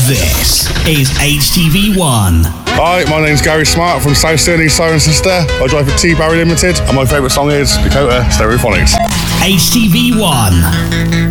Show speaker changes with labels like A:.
A: This is HTV1.
B: Hi, my name's Gary Smart from South Stirling, Cirencester. I drive for T-Barry Limited, and my favourite song is Dakota Stereophonics.
A: HTV1.